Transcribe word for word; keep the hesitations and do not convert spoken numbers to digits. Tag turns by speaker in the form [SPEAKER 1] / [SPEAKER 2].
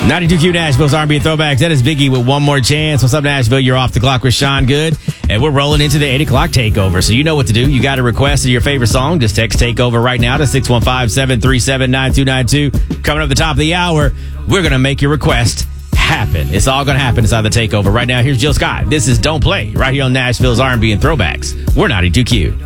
[SPEAKER 1] ninety-two Q Nashville's R and B Throwbacks. That is Biggie with One More Chance. What's up, Nashville? You're off the clock with Sean Good. And we're rolling into the eight o'clock takeover. So you know what to do. You got a request of your favorite song. Just text takeover right now to six one five, seven three seven, nine two nine two. Coming up at the top of the hour, we're going to make your request happen. It's all going to happen inside the takeover. Right now, here's Jill Scott. This is Don't Play right here on Nashville's R and B and Throwbacks. We're ninety-two Q.